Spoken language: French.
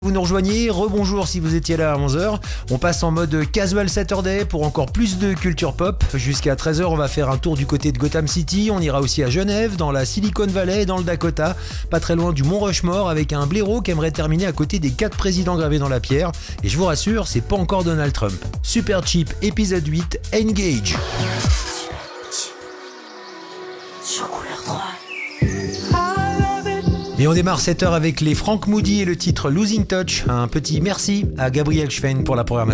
Vous nous rejoignez, rebonjour si vous étiez là à 11h. On passe en mode casual Saturday pour encore plus de culture pop. Jusqu'à 13h, on va faire un tour du côté de Gotham City. On ira aussi à Genève, dans la Silicon Valley et dans le Dakota, pas très loin du Mont Rushmore, avec un blaireau qui aimerait terminer à côté des 4 présidents gravés dans la pierre. Et je vous rassure, c'est pas encore Donald Trump. Super Cheap, épisode 8, Engage. Sur couleur 3. Et on démarre cette heure avec les Frank Moody et le titre Losing Touch. Un petit merci à Gabriel Schwein pour la programmation.